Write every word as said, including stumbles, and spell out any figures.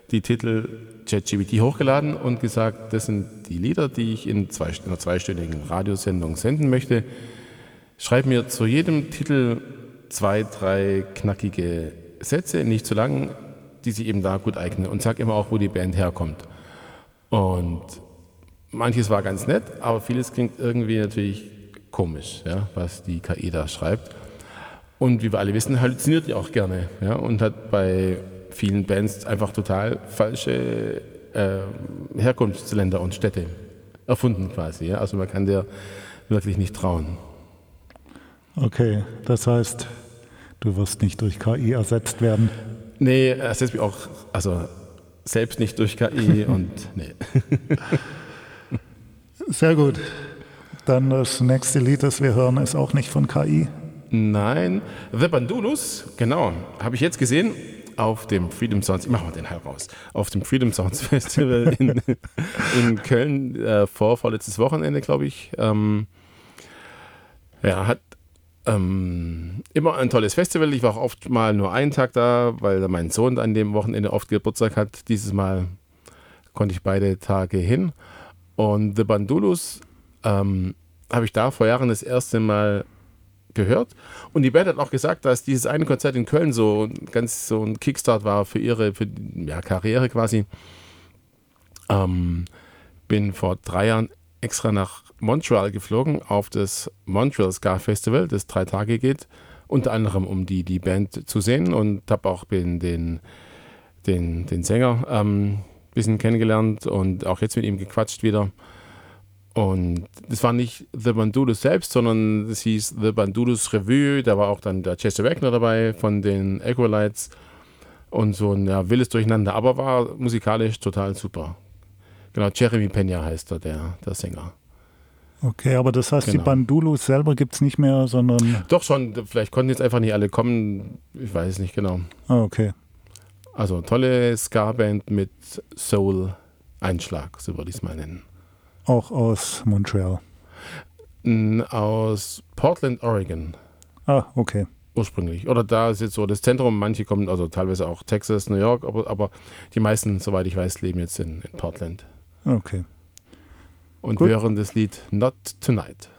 die Titel ChatGPT hochgeladen und gesagt, das sind die Lieder, die ich in, zwei, in einer zweistündigen Radiosendung senden möchte. Schreib mir zu jedem Titel zwei, drei knackige Sätze, nicht zu lang, die sich eben da gut eignen. Und sag immer auch, wo die Band herkommt. Und manches war ganz nett, aber vieles klingt irgendwie natürlich komisch, ja, was die K I da schreibt. Und wie wir alle wissen, halluziniert die auch gerne, ja, und hat bei vielen Bands einfach total falsche äh, Herkunftsländer und Städte erfunden quasi. Ja? Also man kann der wirklich nicht trauen. Okay, das heißt, du wirst nicht durch K I ersetzt werden? Nee, ersetzt mich auch, also selbst nicht durch K I und nee. Sehr gut. Dann das nächste Lied, das wir hören, ist auch nicht von K I? Nein, The Bandulus, genau, habe ich jetzt gesehen. Auf dem Freedom Sounds, ich mache mal den Hall raus, auf dem Freedom Sounds Festival in, in Köln äh, vor vorletztes Wochenende, glaube ich. Ähm, ja, hat ähm, immer ein tolles Festival. Ich war auch oft mal nur einen Tag da, weil mein Sohn an dem Wochenende oft Geburtstag hat. Dieses Mal konnte ich beide Tage hin. Und The Bandulus ähm, habe ich da vor Jahren das erste Mal gehört. Und die Band hat auch gesagt, dass dieses eine Konzert in Köln so ganz so ein Kickstart war für ihre für, ja, Karriere quasi. Ähm, bin vor drei Jahren extra nach Montreal geflogen auf das Montreal Ska Festival, das drei Tage geht, unter anderem um die, die Band zu sehen und habe auch den, den, den, den Sänger ein ähm, bisschen kennengelernt und auch jetzt mit ihm gequatscht wieder. Und das war nicht The Bandulus selbst, sondern es hieß The Bandulus Revue. Da war auch dann der Chester Wagner dabei von den Acolytes und so ein ja, wildes Durcheinander, aber war musikalisch total super. Genau, Jeremy Pena heißt er, der, der Sänger. Okay, aber das heißt, genau. Die Bandulus selber gibt es nicht mehr, sondern... Doch schon, vielleicht konnten jetzt einfach nicht alle kommen, ich weiß es nicht genau. Ah, okay. Also tolle Ska-Band mit Soul-Einschlag, so würde ich es mal nennen. Auch aus Montreal? Aus Portland, Oregon. Ah, okay. Ursprünglich. Oder da ist jetzt so das Zentrum, manche kommen, also teilweise auch Texas, New York, aber, aber die meisten, soweit ich weiß, leben jetzt in, in Portland. Okay. Und Gut. wir hören das Lied Not Tonight.